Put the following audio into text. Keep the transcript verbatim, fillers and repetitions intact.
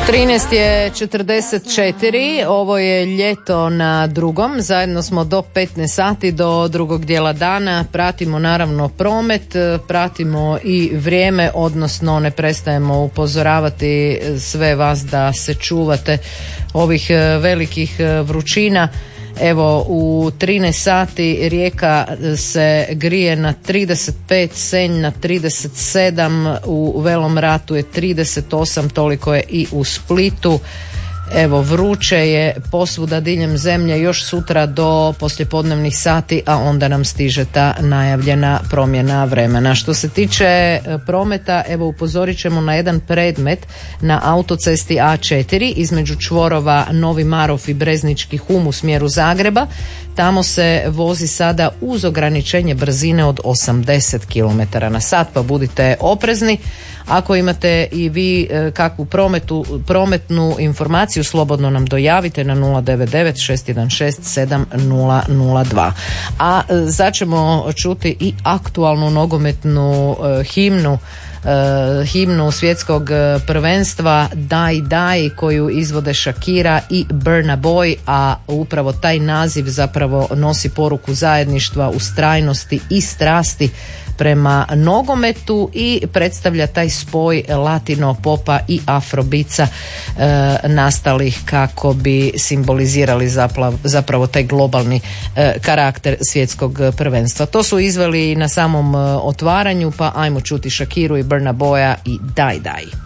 trinaest je četrdeset četiri, ovo je ljeto na drugom, zajedno smo do petnaest sati, do drugog dijela dana, pratimo naravno promet, pratimo i vrijeme, odnosno ne prestajemo upozoravati sve vas da se čuvate ovih velikih vrućina. Evo, u trinaest sati Rijeka se grije na trideset pet, Senj na trideset sedam, u Velom Ratu je trideset osam, toliko je i u Splitu. Evo, vruće je posvuda diljem zemlje još sutra do poslijepodnevnih sati, a onda nam stiže ta najavljena promjena vremena. Što se tiče prometa, evo upozorit ćemo na jedan predmet na autocesti A četiri između čvorova Novi Marof i Breznički Hum u smjeru Zagreba. Tamo se vozi sada uz ograničenje brzine od osamdeset kilometara na sat, pa budite oprezni. Ako imate i vi kakvu prometu, prometnu informaciju, slobodno nam dojavite na nula devet devet šest jedan šest sedam nula nula dva. A sad ćemo čuti i aktualnu nogometnu uh, himnu uh, himnu svjetskog prvenstva Daj Daj, koju izvode Shakira i Burna Boy, a upravo taj naziv zapravo nosi poruku zajedništva, ustrajnosti i strasti prema nogometu i predstavlja taj spoj latino popa i afrobica e, nastalih kako bi simbolizirali zapravo, zapravo taj globalni e, karakter svjetskog prvenstva. To su izveli na samom e, otvaranju, pa ajmo čuti Shakiru i Burna Boya i Daj Daj.